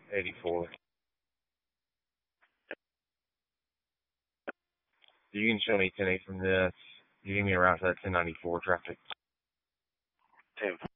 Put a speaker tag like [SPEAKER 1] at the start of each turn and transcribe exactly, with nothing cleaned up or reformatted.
[SPEAKER 1] eighty-four. You can show me ten eight from this. You give me a route to that ten ninety-four traffic.
[SPEAKER 2] ten